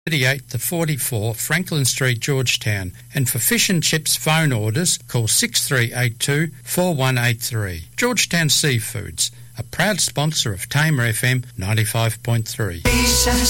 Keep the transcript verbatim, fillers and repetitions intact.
thirty-eight to forty-four Franklin Street, Georgetown. And for fish and chips phone orders, call six three eight two, four one eight three. Georgetown Seafoods, a proud sponsor of Tamer F M ninety-five point three. Fish and